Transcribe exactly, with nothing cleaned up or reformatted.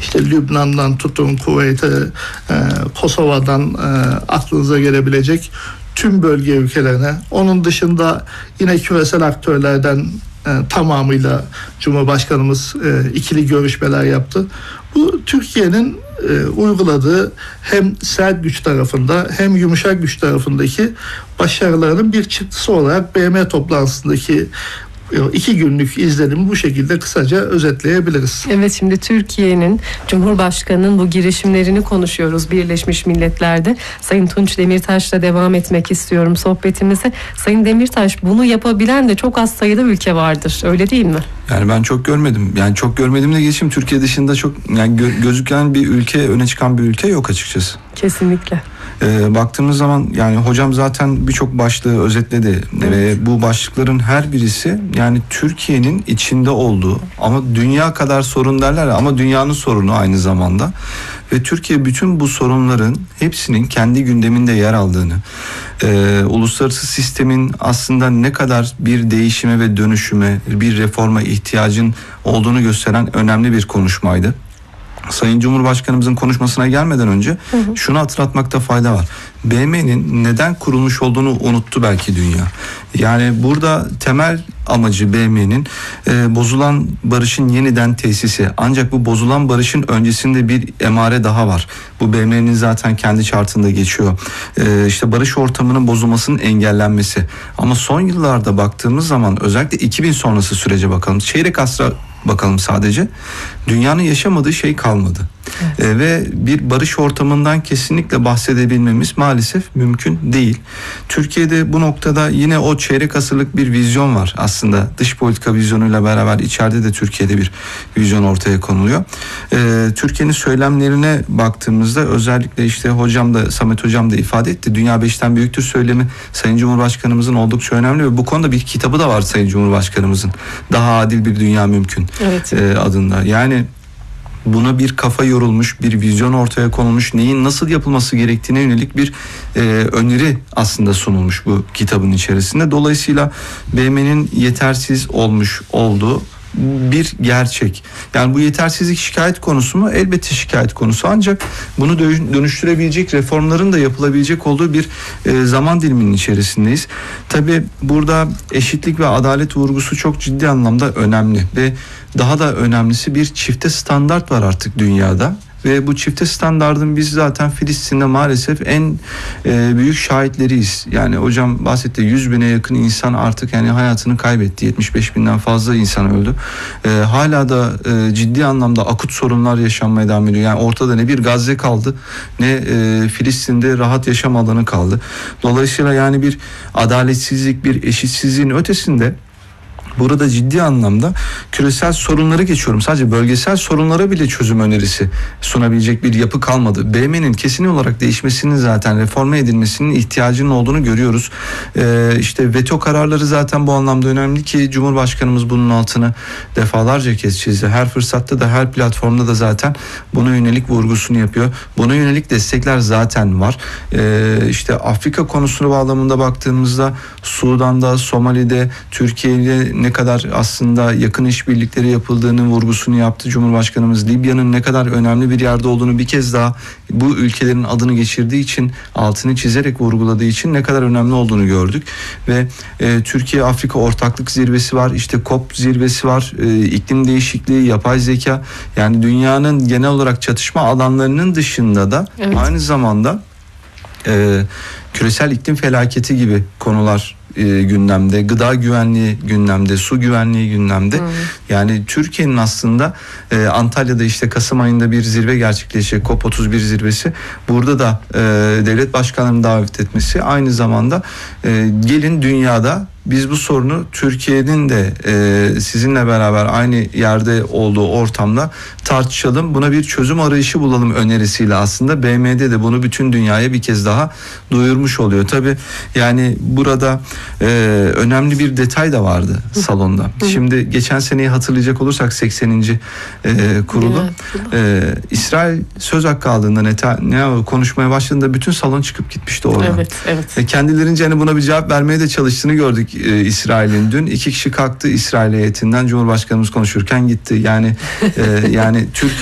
işte Lübnan'dan tutun Kuveyt'e, e, Kosova'dan e, aklınıza gelebilecek tüm bölge ülkelerine. Onun dışında yine küresel aktörlerden e, tamamıyla Cumhurbaşkanımız e, ikili görüşmeler yaptı. Bu Türkiye'nin e, uyguladığı hem sert güç tarafında hem yumuşak güç tarafındaki başarılarının bir çıktısı olarak B M toplantısındaki iki günlük izlenimi bu şekilde kısaca özetleyebiliriz. Evet, şimdi Türkiye'nin, Cumhurbaşkanı'nın bu girişimlerini konuşuyoruz Birleşmiş Milletler'de. Sayın Tunç Demirtaş'la devam etmek istiyorum sohbetimize. Sayın Demirtaş, bunu yapabilen de çok az sayıda ülke vardır, öyle değil mi? Yani ben çok görmedim. Yani çok görmedim de geçeyim. Türkiye dışında çok yani gö- gözüken bir ülke, öne çıkan bir ülke yok açıkçası. Kesinlikle. Ee, baktığımız zaman yani hocam zaten birçok başlığı özetledi. Evet. Ve bu başlıkların her birisi yani Türkiye'nin içinde olduğu ama dünya kadar sorun derler ama dünyanın sorunu aynı zamanda. Ve Türkiye bütün bu sorunların hepsinin kendi gündeminde yer aldığını, e, uluslararası sistemin aslında ne kadar bir değişime ve dönüşüme, bir reforma ihtiyacın olduğunu gösteren önemli bir konuşmaydı. Sayın Cumhurbaşkanımızın konuşmasına gelmeden önce hı hı. şunu hatırlatmakta fayda var. B M'nin neden kurulmuş olduğunu unuttu belki dünya. Yani burada temel amacı B M'nin e, bozulan barışın yeniden tesisi. Ancak bu bozulan barışın öncesinde bir emare daha var. Bu B M'nin zaten kendi chartında geçiyor. E, işte barış ortamının bozulmasının engellenmesi. Ama son yıllarda baktığımız zaman özellikle iki bin sonrası sürece bakalım. Çeyrek asra bakalım sadece. Dünyanın yaşamadığı şey kalmadı. Evet. E, ve bir barış ortamından kesinlikle bahsedebilmemiz maalesef mümkün değil. Türkiye'de bu noktada yine o çeyrek asırlık bir vizyon var aslında. Dış politika vizyonuyla beraber içeride de Türkiye'de bir vizyon ortaya konuluyor. E, Türkiye'nin söylemlerine baktığımızda özellikle işte hocam da Samet hocam da ifade etti. Dünya beşten büyüktür söylemi Sayın Cumhurbaşkanımızın oldukça önemli ve bu konuda bir kitabı da var Sayın Cumhurbaşkanımızın. Daha adil bir dünya mümkün evet. e, adında. Yani buna bir kafa yorulmuş, bir vizyon ortaya konulmuş, neyin nasıl yapılması gerektiğine yönelik bir e, öneri aslında sunulmuş bu kitabın içerisinde. Dolayısıyla B M'nin yetersiz olmuş olduğu bir gerçek. Yani bu yetersizlik şikayet konusu mu? Elbette şikayet konusu. Ancak bunu dönüştürebilecek reformların da yapılabilecek olduğu bir e, zaman diliminin içerisindeyiz. Tabii burada eşitlik ve adalet vurgusu çok ciddi anlamda önemli ve daha da önemlisi bir çifte standart var artık dünyada. Ve bu çifte standardın biz zaten Filistin'de maalesef en e, büyük şahitleriyiz. Yani hocam bahsetti, yüz bine yakın insan artık yani hayatını kaybetti. yetmiş beş binden fazla insan öldü. E, hala da e, ciddi anlamda akut sorunlar yaşanmaya devam ediyor. Yani ortada ne bir Gazze kaldı ne e, Filistin'de rahat yaşam alanı kaldı. Dolayısıyla yani bir adaletsizlik, bir eşitsizliğin ötesinde burada ciddi anlamda küresel sorunları geçiyorum. Sadece bölgesel sorunlara bile çözüm önerisi sunabilecek bir yapı kalmadı. B M'nin kesin olarak değişmesinin, zaten reforme edilmesinin ihtiyacının olduğunu görüyoruz. Ee, işte veto kararları zaten bu anlamda önemli ki Cumhurbaşkanımız bunun altını defalarca kez çizdi. Her fırsatta da her platformda da zaten buna yönelik vurgusunu yapıyor. Buna yönelik destekler zaten var. Ee, işte Afrika konusunu bağlamında baktığımızda Sudan'da, Somali'de, Türkiye'yle ne kadar aslında yakın işbirlikleri yapıldığının vurgusunu yaptı Cumhurbaşkanımız. Libya'nın ne kadar önemli bir yerde olduğunu bir kez daha bu ülkelerin adını geçirdiği için, altını çizerek vurguladığı için ne kadar önemli olduğunu gördük. Ve e, Türkiye-Afrika Ortaklık Zirvesi var, işte COP zirvesi var, e, iklim değişikliği, yapay zeka, yani dünyanın genel olarak çatışma alanlarının dışında da evet. aynı zamanda e, küresel iklim felaketi gibi konular E, gündemde, gıda güvenliği gündemde, su güvenliği gündemde. Hmm. Yani Türkiye'nin aslında e, Antalya'da işte Kasım ayında bir zirve gerçekleşecek, COP otuz bir zirvesi. Burada da e, devlet başkanlarını davet etmesi, aynı zamanda e, gelin dünyada biz bu sorunu Türkiye'nin de e, sizinle beraber aynı yerde olduğu ortamda tartışalım, buna bir çözüm arayışı bulalım önerisiyle aslında B M'de de bunu bütün dünyaya bir kez daha duyurmuş oluyor. Tabii yani burada e, önemli bir detay da vardı salonda. Şimdi geçen seneyi hatırlayacak olursak sekseninci E, kurulu e, İsrail söz hakkı aldığında Netanyahu konuşmaya başladığında bütün salon çıkıp gitmişti oradan. Evet, evet. E, kendilerince hani buna bir cevap vermeye de çalıştığını gördük. E, İsrail'in dün iki kişi kalktı İsrail heyetinden, Cumhurbaşkanımız konuşurken gitti. Yani e, yani Türkiye